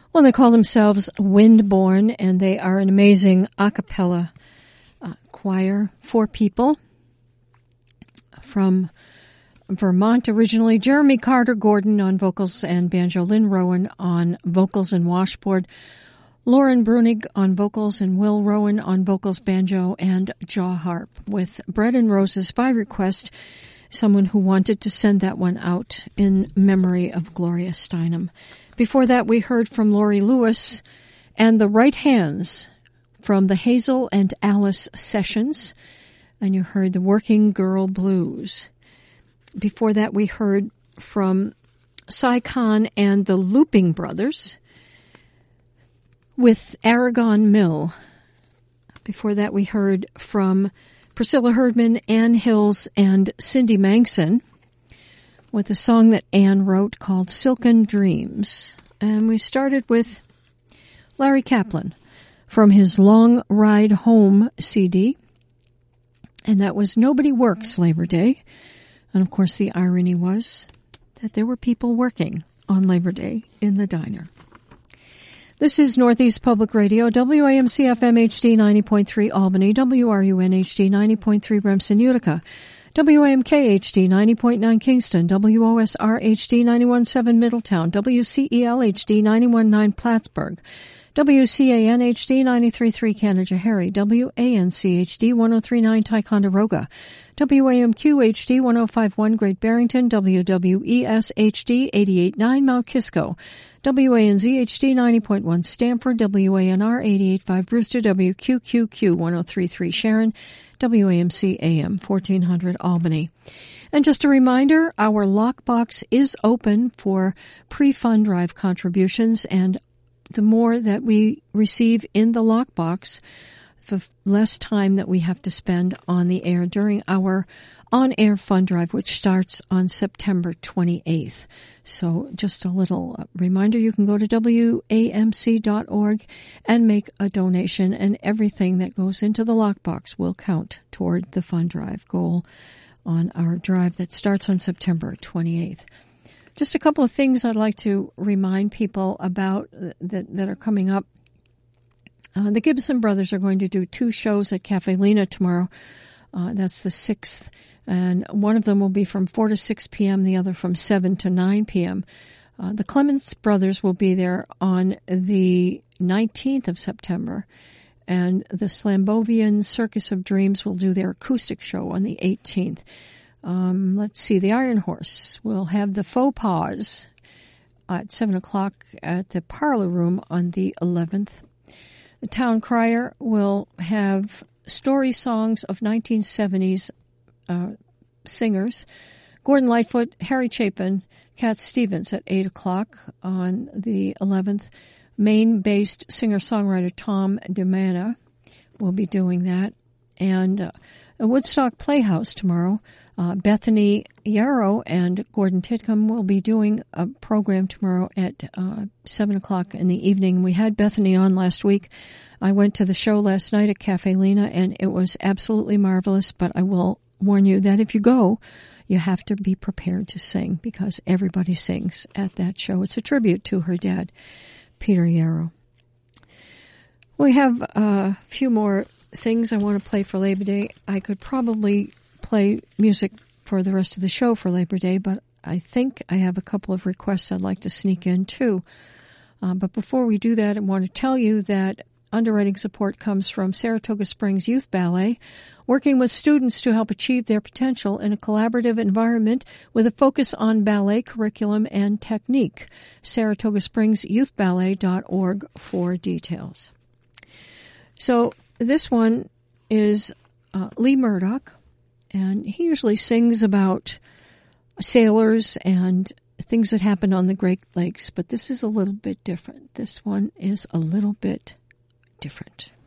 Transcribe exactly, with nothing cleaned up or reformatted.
Well, they call themselves Windborn, and they are an amazing a cappella uh, choir, four people from Vermont originally. Jeremy Carter Gordon on vocals and banjo, Lynn Rowan on vocals and washboard, Lauren Brunig on vocals, and Will Rowan on vocals, banjo, and jaw harp, with Bread and Roses by request, someone who wanted to send that one out in memory of Gloria Steinem. Before that, we heard from Laurie Lewis and the Right Hands from the Hazel and Alice Sessions, and you heard the Working Girl Blues. Before that, we heard from Cy Khan and the Looping Brothers with Aragon Mill. Before that, we heard from Priscilla Herdman, Ann Hills, and Cindy Mangson with a song that Ann wrote called Silken Dreams. And we started with Larry Kaplan from his Long Ride Home C D. And that was Nobody Works Labor Day. And of course the irony was that there were people working on Labor Day in the diner. This is Northeast Public Radio, W A M C F M H D ninety point three Albany, W R U N H D ninety point three Remsen, Utica, W A M K H D ninety point nine Kingston, W O S R H D ninety-one point seven Middletown, W C E L H D ninety-one point nine Plattsburgh, W C A N H D ninety-three point three Canajoharie, W A N C H D one oh three point nine Ticonderoga, W A M Q H D one oh five point one Great Barrington, W W E S H D eighty-eight point nine Mount Kisco, W A N Z H D ninety point one Stamford, W A N R eighty-eight point five Brewster, W Q Q Q one oh three point three Sharon, W A M C A M fourteen hundred Albany. And just a reminder, our lockbox is open for pre-fund drive contributions, and the more that we receive in the lockbox, the less time that we have to spend on the air during our on-air fund drive, which starts on September twenty-eighth. So just a little reminder, you can go to W A M C dot org and make a donation, and everything that goes into the lockbox will count toward the fund drive goal on our drive that starts on September twenty-eighth. Just a couple of things I'd like to remind people about that, that are coming up. Uh, the Gibson brothers are going to do two shows at Cafe Lena tomorrow. Uh, that's the sixth. And one of them will be from four to six p.m., the other from seven to nine p.m. Uh, the Clements brothers will be there on the nineteenth of September. And the Slambovian Circus of Dreams will do their acoustic show on the eighteenth. Um, let's see, the Iron Horse will have the Faux Pas at seven o'clock at the Parlor Room on the eleventh. The Town Crier will have story songs of nineteen seventies uh, singers. Gordon Lightfoot, Harry Chapin, Cat Stevens at eight o'clock on the eleventh. Maine-based singer-songwriter Tom DeManna will be doing that. And uh, the Woodstock Playhouse tomorrow, uh, Bethany Yarrow and Gordon Titcomb will be doing a program tomorrow at uh, seven o'clock in the evening. We had Bethany on last week. I went to the show last night at Cafe Lena, and it was absolutely marvelous, but I will warn you that if you go, you have to be prepared to sing, because everybody sings at that show. It's a tribute to her dad, Peter Yarrow. We have a few more things I want to play for Labor Day. I could probably play music for the rest of the show for Labor Day, but I think I have a couple of requests I'd like to sneak in too. Uh, but before we do that, I want to tell you that underwriting support comes from Saratoga Springs Youth Ballet, working with students to help achieve their potential in a collaborative environment with a focus on ballet curriculum and technique. Saratoga Springs Youth Ballet dot org for details. So this one is uh, Lee Murdoch, and he usually sings about sailors and things that happen on the Great Lakes, but this is a little bit different. This one is a little bit different.